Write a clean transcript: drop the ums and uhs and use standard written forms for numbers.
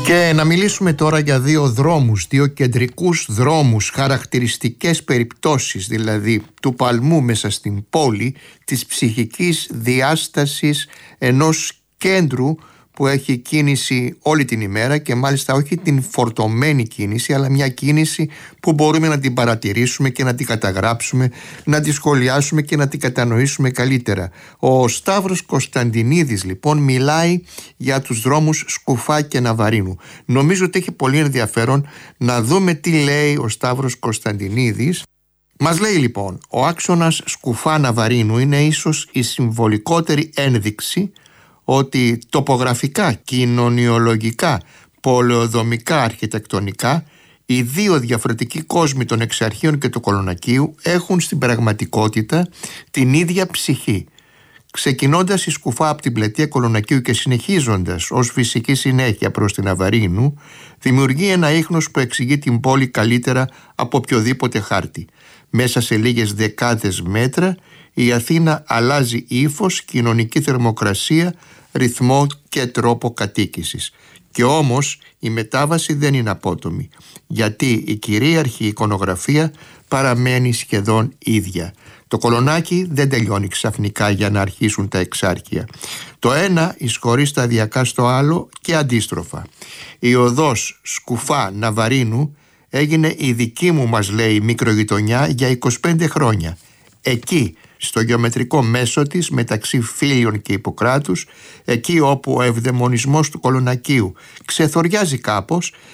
Και να μιλήσουμε τώρα για δύο δρόμους, δύο κεντρικούς δρόμους, χαρακτηριστικές περιπτώσεις δηλαδή του παλμού μέσα στην πόλη, της ψυχικής διάστασης ενός κέντρου που έχει κίνηση όλη την ημέρα και μάλιστα όχι την φορτωμένη κίνηση, αλλά μια κίνηση που μπορούμε να την παρατηρήσουμε και να την καταγράψουμε, να τη σχολιάσουμε και να την κατανοήσουμε καλύτερα. Ο Σταύρος Κωνσταντινίδης λοιπόν μιλάει για τους δρόμους Σκουφά και Ναβαρίνου. Νομίζω ότι έχει πολύ ενδιαφέρον να δούμε τι λέει ο Σταύρος Κωνσταντινίδης. Μας λέει λοιπόν, ο άξονας Σκουφά Ναβαρίνου είναι ίσως η συμβολικότερη ένδειξη ότι τοπογραφικά, κοινωνιολογικά, πολεοδομικά, αρχιτεκτονικά, οι δύο διαφορετικοί κόσμοι των Εξαρχείων και του Κολονακείου έχουν στην πραγματικότητα την ίδια ψυχή. Ξεκινώντας η Σκουφά από την πλατεία Κολονακείου και συνεχίζοντας ως φυσική συνέχεια προς την Ναβαρίνου, δημιουργεί ένα ίχνος που εξηγεί την πόλη καλύτερα από οποιοδήποτε χάρτη. Μέσα σε λίγες δεκάδες μέτρα η Αθήνα αλλάζει ύφος, κοινωνική θερμοκρασία, ρυθμό και τρόπο κατοίκησης. Και όμως η μετάβαση δεν είναι απότομη, γιατί η κυρίαρχη εικονογραφία παραμένει σχεδόν ίδια. Το Κολονάκι δεν τελειώνει ξαφνικά για να αρχίσουν τα Εξάρχεια. Το ένα εισχωρεί σταδιακά στο άλλο και αντίστροφα. Η οδός Σκουφά Ναβαρίνου έγινε η δική μου, μας λέει, μικρογειτονιά για 25 χρόνια. Εκεί, στο γεωμετρικό μέσο της μεταξύ Φίλιων και Ιπποκράτους, εκεί όπου ο ευδαιμονισμός του Κολονακείου ξεθοριάζει κάπως,